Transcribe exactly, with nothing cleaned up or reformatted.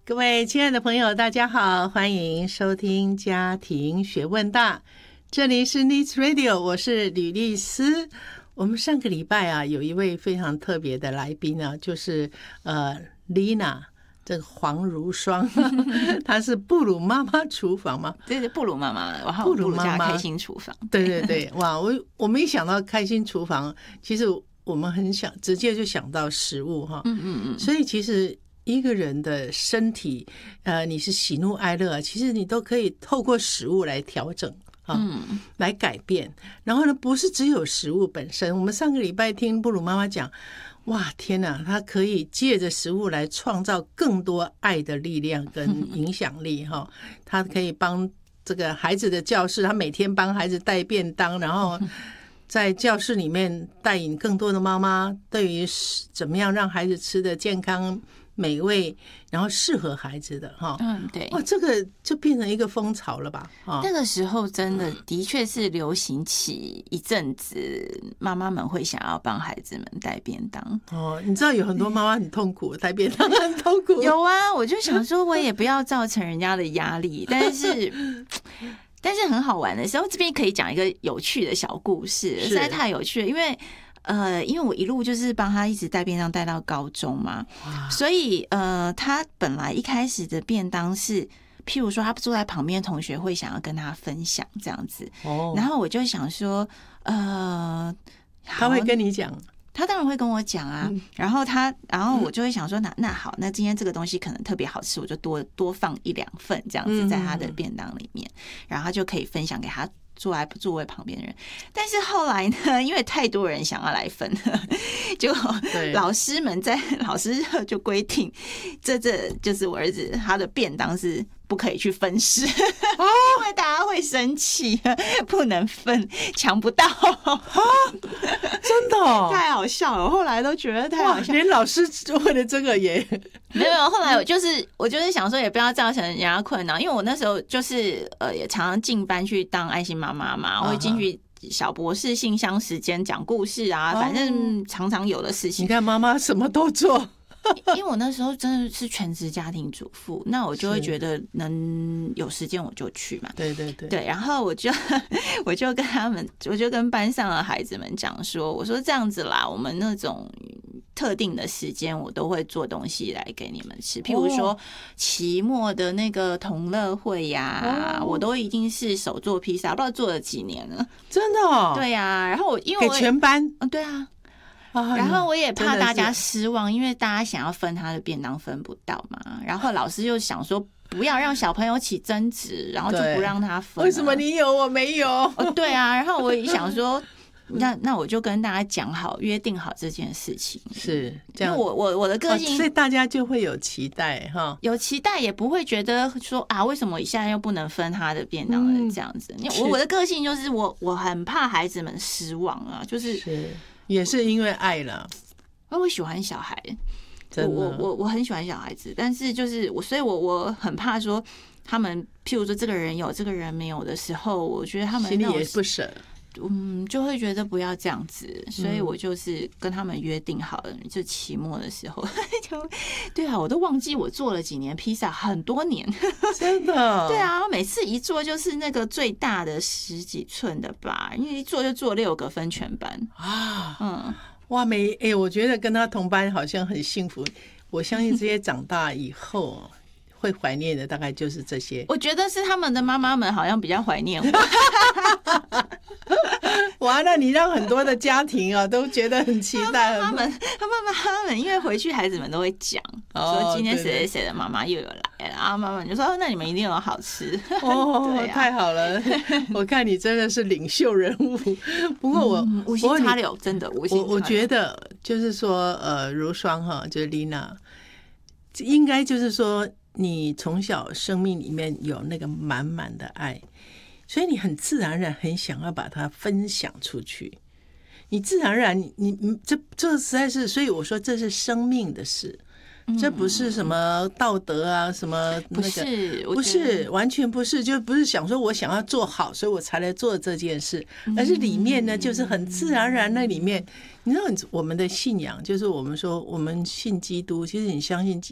各位亲爱的朋友，大家好，欢迎收听家庭学问大，这里是 Needs Radio， 我是吕丽丝。我们上个礼拜啊，有一位非常特别的来宾啊，就是呃 Lina， 这个黄如霜，她是布鲁妈妈厨房吗？ 对对，布鲁妈妈，然后布鲁妈妈开心厨房。 对对对，哇，我我们一想到开心厨房，其实我们很想直接就想到食物哈， 嗯嗯嗯， 所以其实一个人的身体，呃，你是喜怒哀乐，其实你都可以透过食物来调整啊， 嗯， 来改变。然后呢，不是只有食物本身。我们上个礼拜听布鲁妈妈讲，哇，天哪，她可以借着食物来创造更多爱的力量跟影响力哈。她可以帮这个孩子的教室，她每天帮孩子带便当，然后在教室里面带领更多的妈妈，对于怎么样让孩子吃的健康美味，然后适合孩子的哈， 嗯，对， 哇，这个就变成一个风潮了吧？ 那个时候真的的确是流行起一阵子，妈妈们会想要帮孩子们带便当。 哦，你知道有很多妈妈很痛苦，带便当很痛苦。 有啊，我就想说，我也不要造成人家的压力，但是。但是很好玩的时候，这边可以讲一个有趣的小故事，实在太有趣了，因为。呃，因为我一路就是帮他一直带便当带到高中嘛，所以呃，他本来一开始的便当是，譬如说他坐在旁边，同学会想要跟他分享这样子，哦，然后我就想说，呃， 他会跟你讲。 他当然会跟我讲啊，然后他，然后我就会想说，那那好，那今天这个东西可能特别好吃，我就多多放一两份这样子在他的便当里面，然后他就可以分享给他坐在座位旁边的人。但是后来呢，因为太多人想要来分了，结果老师们在老师就规定，这这就是我儿子他的便当是不可以去分食，哦，因为大家会生气，不能分，抢不到。 真的，哦， 太好笑了，我后来都觉得太好笑， 连老师为了这个也没有。后来我就是我就是想说，也不要造成人家困扰，因为我那时候就是呃，也常常进班去当爱心妈妈嘛，我会进去小博士信箱时间讲故事啊，反正常常有的事情。 你看妈妈什么都做。 因为我那时候真的是全职家庭主妇，那我就会觉得能有时间我就去嘛。 对对对， 对，然后我就我就跟他们，我就跟班上的孩子们讲说，我说这样子啦，我们那种特定的时间，我都会做东西来给你们吃，譬如说期末的那个同乐会呀，哦，我都已经是手做披萨，不知道做了几年了， 真的哦。 对呀，啊，然后我因为我给全班， 嗯，对啊。然后我也怕大家失望，因为大家想要分他的便当分不到嘛。然后老师就想说，不要让小朋友起争执，然后就不让他分。 为什么你有我没有？ 哦，对啊。然后我也想说，那那我就跟大家讲好，约定好这件事情。 是这样， 我我我的个性， 哦，所以大家就会有期待哈， 有期待也不会觉得说啊，为什么现在又不能分他的便当了这样子？因为我我的个性就是我我很怕孩子们失望啊，就是。 是也是因为爱了， 因为我喜欢小孩，我我我我很喜欢小孩子，但是就是我，所以我我很怕说他们，譬如说这个人有，这个人没有的时候，我觉得他们心里也不舍， 嗯，就会觉得不要这样子，所以我就是跟他们约定好了，就期末的时候就对啊，我都忘记我做了几年披萨，很多年， 真的， 对啊，我每次一做就是那个最大的十几寸的吧，因为一做就做六个分全班啊，嗯，哇，没哎，我觉得跟他同班好像很幸福，我相信这些长大以后。会怀念的大概就是这些， 我觉得是他们的妈妈们好像比较怀念我。 哇，那你让很多的家庭啊都觉得很期待。 他们、他们、他们，因为回去孩子们都会讲，哦，说今天谁谁谁的妈妈又有来了，然后妈妈就说：“哦，那你们一定有好吃。” 哦，啊，太好了！我看你真的是领袖人物。不过我、 嗯、无心插柳，真的无心插柳。 我我觉得就是说，呃，如霜哈，就是 Lina， 应该就是说。你从小生命里面有那个满满的爱，所以你很自然而然很想要把它分享出去。你自然而然，你你这这实在是，所以我说这是生命的事，这不是什么道德啊，什么那个， 不是， 不是，完全不是，就不是想说我想要做好，所以我才来做这件事，而是里面呢，就是很自然而然那里面，你知道，我们的信仰就是我们说我们信基督，其实你相信